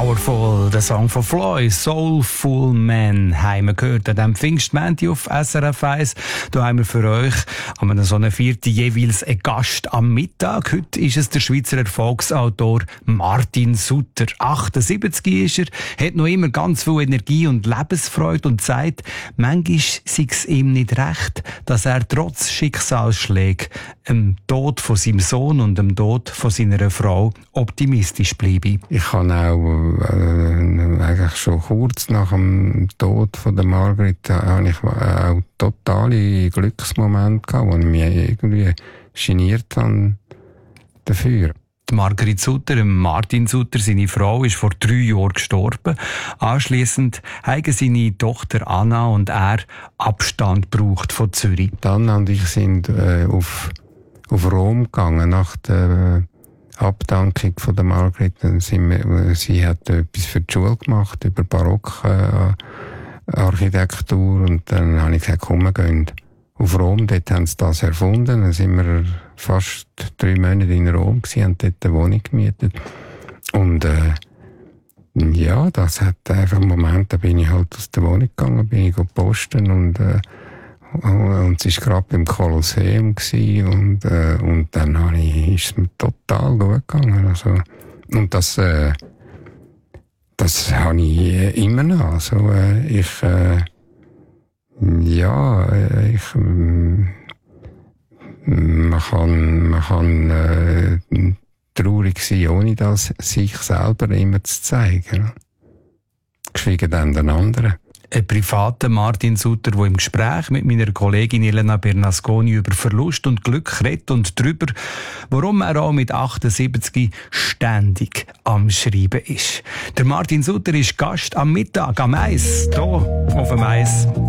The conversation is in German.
Powerful, der Song von Floyd, Soulful Man, haben wir gehört an diesem Pfingstmänti auf SRF 1. Da haben wir für euch an so einer Vierten jeweils einen Gast am Mittag. Heute ist es der Schweizer Erfolgsautor Martin Sutter. 78 ist er, hat noch immer ganz viel Energie und Lebensfreude und sagt, manchmal sei es ihm nicht recht, dass er trotz Schicksalsschlägen dem Tod von seinem Sohn und dem Tod von seiner Frau optimistisch bleibe. Ich kann auch eigentlich schon kurz nach dem Tod von der Margrit habe ich auch totale Glücksmomente gehabt, wo ich mich irgendwie geniert habe dafür. Die Margrit Sutter, Martin Sutter, seine Frau, ist vor 3 Jahren gestorben. Anschliessend haben seine Tochter Anna und er Abstand gebraucht von Zürich. Anna und ich sind auf Rom gegangen nach der Abdankung von der Margrit. Sie hat etwas für die Schule gemacht, über Barockarchitektur. Und dann habe ich gesagt, komm, wir gehen auf Rom. Dort haben sie das erfunden. Dann sind wir fast 3 Monate in Rom gewesen, haben dort eine Wohnung gemietet. Und ja, das hat einfach einen Moment, da bin ich halt aus der Wohnung gegangen, bin ich posten und es war gerade beim Kolosseum und dann ist es mir total gut gegangen. Also, und das habe ich immer noch. Also, man kann traurig sein, ohne das sich selber immer zu zeigen. Geschweige denn den anderen. Ein privater Martin Sutter, der im Gespräch mit meiner Kollegin Elena Bernasconi über Verlust und Glück redet und darüber, warum er auch mit 78 ständig am Schreiben ist. Der Martin Sutter ist Gast am Mittag am Eis, hier auf dem Eis.